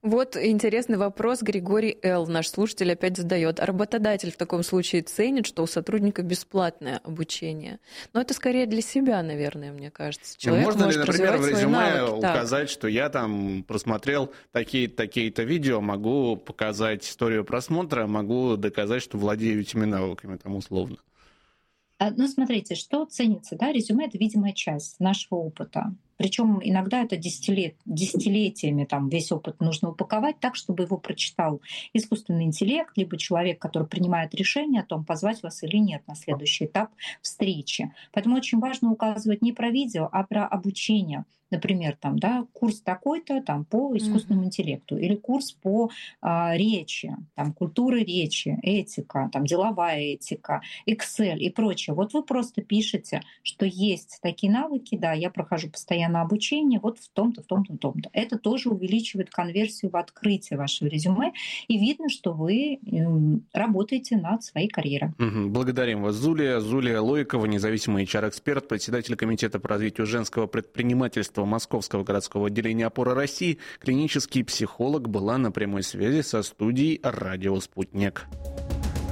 Вот интересный вопрос Григорий Л., наш слушатель, опять задает. А работодатель в таком случае ценит, что у сотрудника бесплатное обучение? Но это скорее для себя, наверное, мне кажется. Человек можно может ли, например, в резюме навыки. указать, что я там просмотрел такие-то видео, могу показать историю просмотра, могу доказать, что владею этими навыками, там, условно? Ну, смотрите, что ценится, да, резюме — это видимая часть нашего опыта. Причем иногда это десятилетиями там весь опыт нужно упаковать так, чтобы его прочитал искусственный интеллект, либо человек, который принимает решение о том, позвать вас или нет на следующий этап встречи. Поэтому очень важно указывать не про видео, а про обучение. Например, там, да, курс такой-то там, по искусственному интеллекту или курс по речи, там, культуры речи, этика, там, деловая этика, Excel и прочее. Вот вы просто пишете, что есть такие навыки, да, я прохожу постоянно обучение вот в том-то, в том-то, в том-то. Это тоже увеличивает конверсию в открытие вашего резюме, и видно, что вы работаете над своей карьерой. Благодарим вас, Зулия. Зулия Лойкова, независимый HR-эксперт, председатель Комитета по развитию женского предпринимательства Московского городского отделения «Опора России», клинический психолог, была на прямой связи со студией «Радио Спутник».